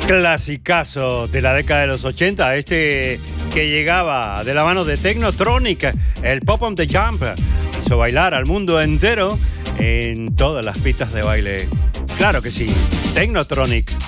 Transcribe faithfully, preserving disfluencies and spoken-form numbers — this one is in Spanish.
Clasicazo de la década de los ochenta, este que llegaba de la mano de Technotronic, el Pop on the Jump, hizo bailar al mundo entero en todas las pistas de baile. Claro que sí, Technotronic.